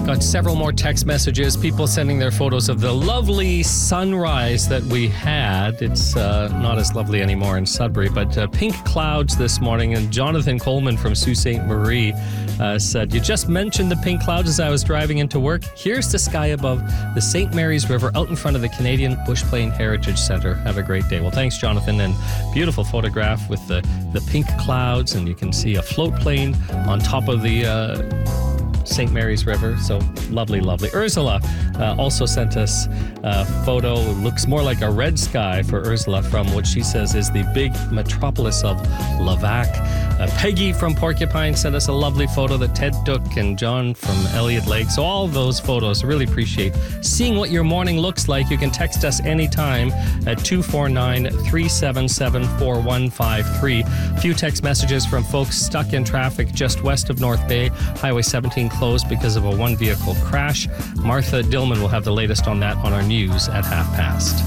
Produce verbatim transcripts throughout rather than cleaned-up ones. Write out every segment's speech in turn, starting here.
Got several more text messages, people sending their photos of the lovely sunrise that we had. It's uh, not as lovely anymore in Sudbury, but uh, pink clouds this morning. And Jonathan Coleman from Sault Ste. Marie uh, said, you just mentioned the pink clouds as I was driving into work. Here's the sky above the Saint Mary's River out in front of the Canadian Bush Plain Heritage Centre. Have a great day. Well, thanks, Jonathan. And beautiful photograph with the, the pink clouds, and you can see a float plane on top of the uh, Saint Mary's River. So lovely, lovely. Ursula uh, also sent us a photo. It looks more like a red sky for Ursula from what she says is the big metropolis of Levack. Uh, Peggy from Porcupine sent us a lovely photo that Ted took, and John from Elliott Lake. So all of those photos, really appreciate seeing what your morning looks like. You can text us anytime at two four nine, three seven seven, four one five three. A few text messages from folks stuck in traffic just west of North Bay. Highway seventeen closed because of a one-vehicle crash. Martha Dillman will have the latest on that on our news at half past.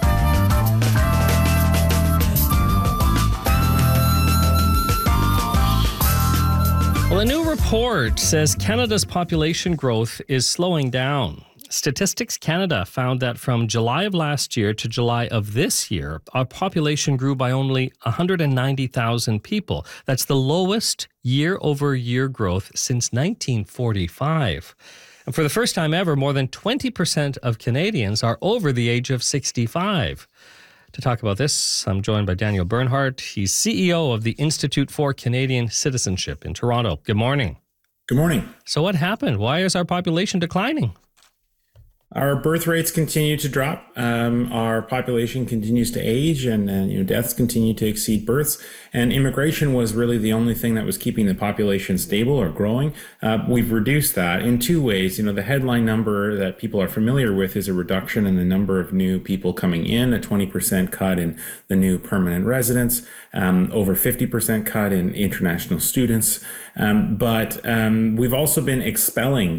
Well, a new report says Canada's population growth is slowing down. Statistics Canada found that from July of last year to July of this year, our population grew by only one hundred ninety thousand people. That's the lowest year-over-year growth since nineteen forty-five. And for the first time ever, more than twenty percent of Canadians are over the age of sixty-five. To talk about this, I'm joined by Daniel Bernhardt. He's C E O of the Institute for Canadian Citizenship in Toronto. Good morning. Good morning. So what happened? Why is our population declining? Our birth rates continue to drop. Um, our population continues to age, and, and you know deaths continue to exceed births. And immigration was really the only thing that was keeping the population stable or growing. Uh, we've reduced that in two ways. You know, the headline number that people are familiar with is a reduction in the number of new people coming in, a twenty percent cut in the new permanent residents, um, over fifty percent cut in international students. Um, but um, we've also been expelling